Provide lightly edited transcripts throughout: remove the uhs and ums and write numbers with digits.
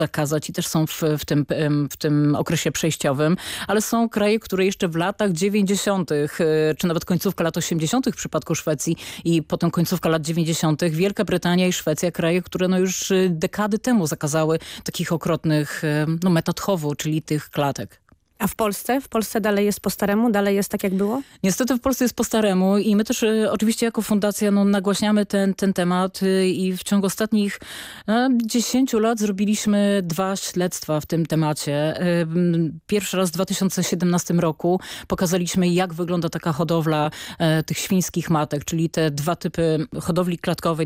zakazać i też są w tym okresie przejściowym, ale są kraje, które jeszcze w latach 90., czy nawet końcówka lat 80. w przypadku Szwecji i potem końcówka lat 90. Wielka Brytania i Szwecja, kraje, które no już dekady temu zakazały takich okrutnych metod chowu, czyli tych klatek. A w Polsce? W Polsce dalej jest po staremu? Dalej jest tak, jak było? Niestety w Polsce jest po staremu i my też oczywiście jako fundacja nagłaśniamy ten temat i w ciągu ostatnich 10 lat zrobiliśmy 2 śledztwa w tym temacie. Pierwszy raz w 2017 roku pokazaliśmy, jak wygląda taka hodowla tych świńskich matek, czyli te 2 typy hodowli klatkowej,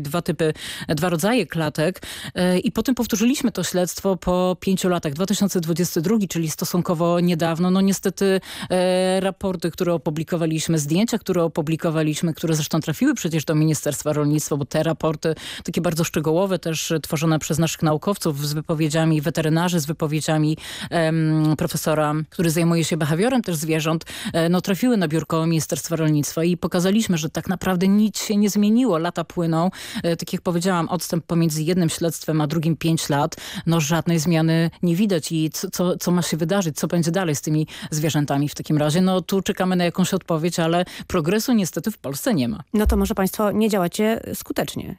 2 rodzaje klatek i potem powtórzyliśmy to śledztwo po 5 latach. 2022, czyli stosunkowo niedawno. No niestety raporty, które opublikowaliśmy, zdjęcia, które opublikowaliśmy, które zresztą trafiły przecież do Ministerstwa Rolnictwa, bo te raporty takie bardzo szczegółowe, też tworzone przez naszych naukowców z wypowiedziami weterynarzy, z wypowiedziami profesora, który zajmuje się behawiorem też zwierząt, trafiły na biurko Ministerstwa Rolnictwa i pokazaliśmy, że tak naprawdę nic się nie zmieniło. Lata płyną. Tak jak powiedziałam, odstęp pomiędzy jednym śledztwem a drugim 5 lat, żadnej zmiany nie widać i co ma się wydarzyć, co będzie dalej z tymi zwierzętami w takim razie. Tu czekamy na jakąś odpowiedź, ale progresu niestety w Polsce nie ma. No to może państwo nie działacie skutecznie.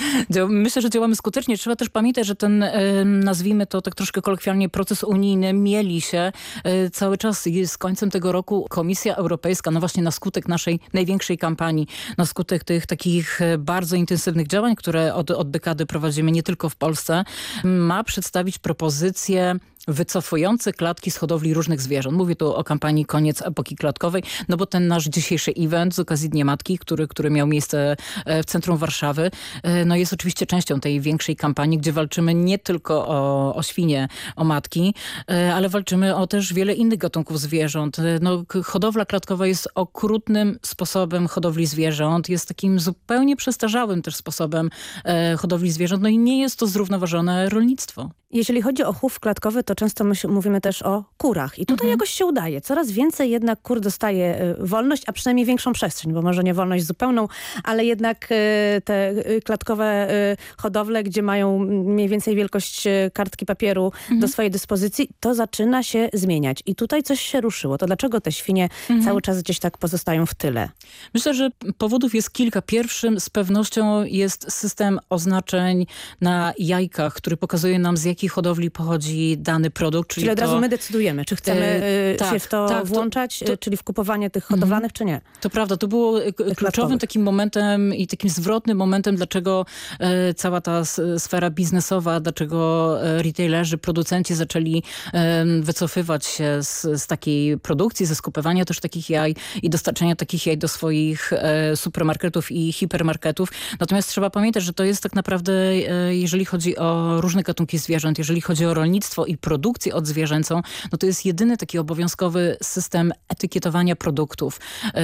Myślę, że działamy skutecznie. Trzeba też pamiętać, że ten, nazwijmy to tak troszkę kolokwialnie, proces unijny mieli się cały czas i z końcem tego roku Komisja Europejska, właśnie na skutek naszej największej kampanii, na skutek tych takich bardzo intensywnych działań, które od dekady prowadzimy nie tylko w Polsce, ma przedstawić propozycje wycofujące klatki z hodowli różnych zwierząt. Mówię tu o kampanii Koniec epoki klatkowej, bo ten nasz dzisiejszy event z okazji Dnia Matki, który miał miejsce w centrum Warszawy, jest oczywiście częścią tej większej kampanii, gdzie walczymy nie tylko o świnie, o matki, ale walczymy o też wiele innych gatunków zwierząt. Hodowla klatkowa jest okrutnym sposobem hodowli zwierząt, jest takim zupełnie przestarzałym też sposobem hodowli zwierząt, i nie jest to zrównoważone rolnictwo. Jeżeli chodzi o chów klatkowy, to często mówimy też o kurach. I tutaj jakoś się udaje. Coraz więcej jednak kur dostaje wolność, a przynajmniej większą przestrzeń, bo może nie wolność zupełną, ale jednak te klatkowe hodowle, gdzie mają mniej więcej wielkość kartki papieru do swojej dyspozycji, to zaczyna się zmieniać. I tutaj coś się ruszyło. To dlaczego te świnie cały czas gdzieś tak pozostają w tyle? Myślę, że powodów jest kilka. Pierwszym z pewnością jest system oznaczeń na jajkach, który pokazuje nam, z jakiej hodowli pochodzi dany produkt. Czyli od razu my decydujemy, czy chcemy się w to włączać, czyli w kupowanie tych hodowlanych, czy nie. To prawda, to było kluczowym takim momentem i takim zwrotnym momentem, dlaczego cała ta sfera biznesowa, dlaczego retailerzy, producenci zaczęli wycofywać się z takiej produkcji, ze skupywania też takich jaj i dostarczania takich jaj do swoich supermarketów i hipermarketów. Natomiast trzeba pamiętać, że to jest tak naprawdę, jeżeli chodzi o różne gatunki zwierząt, jeżeli chodzi o rolnictwo i produkcję odzwierzęcą, to jest jedyny taki obowiązkowy system etykietowania produktów.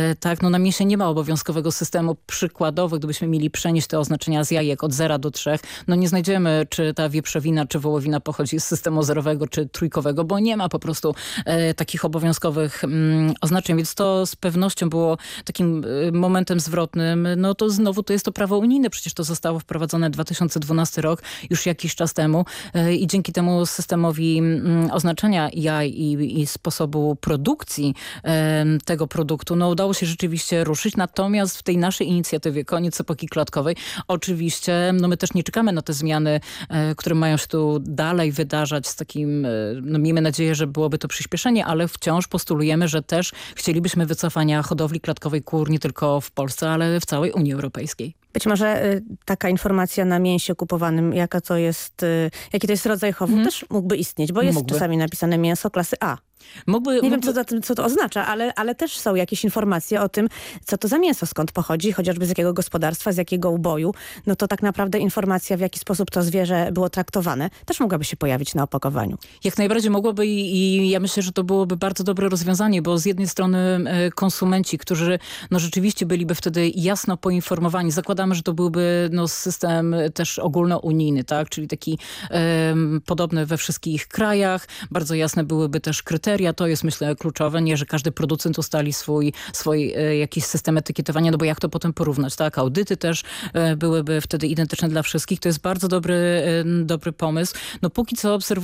Na mięsie nie ma obowiązkowego systemu. Przykładowo, gdybyśmy mieli przenieść te oznaczenia z jajek od 0 do 3, nie znajdziemy, czy ta wieprzowina, czy wołowina pochodzi z systemu zerowego, czy trójkowego, bo nie ma po prostu takich obowiązkowych oznaczeń, więc to z pewnością było takim momentem zwrotnym. To znowu to jest to prawo unijne, przecież to zostało wprowadzone 2012 rok, już jakiś czas temu i dzięki temu systemowi oznaczania jaj i sposobu produkcji tego produktu, udało się rzeczywiście ruszyć. Natomiast w tej naszej inicjatywie Koniec epoki klatkowej oczywiście my też nie czekamy na te zmiany, które mają się tu dalej wydarzać z takim, miejmy nadzieję, że byłoby to przyspieszenie, ale wciąż postulujemy, że też chcielibyśmy wycofania hodowli klatkowej kur nie tylko w Polsce, ale w całej Unii Europejskiej. Być może taka informacja na mięsie kupowanym, jaki to jest rodzaj chowu, też mógłby istnieć, bo jest czasami napisane mięso klasy A. Nie wiem, co to oznacza, ale też są jakieś informacje o tym, co to za mięso, skąd pochodzi, chociażby z jakiego gospodarstwa, z jakiego uboju. To tak naprawdę informacja, w jaki sposób to zwierzę było traktowane, też mogłaby się pojawić na opakowaniu. Jak najbardziej mogłoby i ja myślę, że to byłoby bardzo dobre rozwiązanie, bo z jednej strony konsumenci, którzy rzeczywiście byliby wtedy jasno poinformowani. Zakładamy, że to byłby system też ogólnounijny, tak? Czyli taki podobny we wszystkich krajach. Bardzo jasne byłyby też kryteria, kryteria to jest, myślę, kluczowe. Nie, że każdy producent ustali swój jakiś system etykietowania, no bo jak to potem porównać, tak? Audyty też byłyby wtedy identyczne dla wszystkich. To jest bardzo dobry pomysł. No póki co obserwujemy